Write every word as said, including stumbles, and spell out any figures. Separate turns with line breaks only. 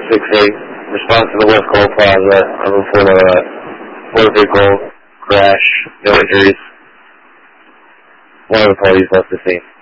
six eight. Response to the West Coast Plaza. I'm reporting a motor vehicle crash. No injuries. One of the parties left the scene.